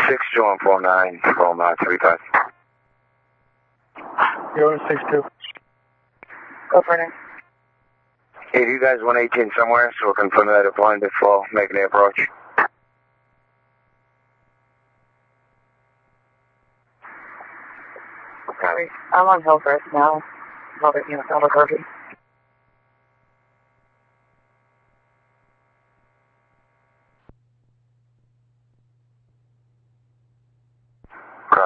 6249 from 35. 062. Go for it. Hey, do you guys want 18 somewhere so we can put that deploying before making the approach? Sorry. I'm on Hillcrest now. Over Garvey.